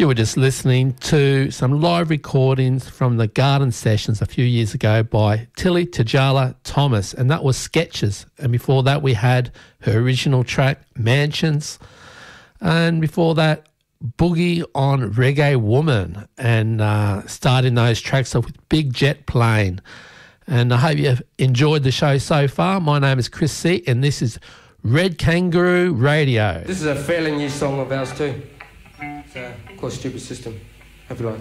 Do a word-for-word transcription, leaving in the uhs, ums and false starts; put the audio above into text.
You were just listening to some live recordings from the Garden Sessions a few years ago by Tilly Tajala Thomas, and that was Sketches. And before that, we had her original track, Mansions. And before that, Boogie on Reggae Woman, and uh, starting those tracks off with Big Jet Plane. And I hope you've enjoyed the show so far. My name is Chris C, and this is Red Kangaroo Radio. This is a fairly new song of ours too. It's uh, called Stupid System. Hope you like it.